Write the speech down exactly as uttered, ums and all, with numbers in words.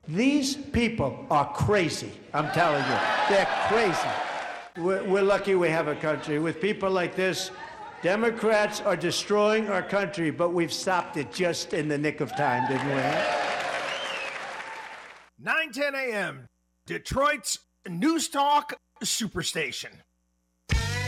These people are crazy. I'm telling you, they're crazy. We're, we're lucky we have a country. With people like this, Democrats are destroying our country, but we've stopped it just in the nick of time, didn't we? nine ten a.m., Detroit's News Talk Superstation.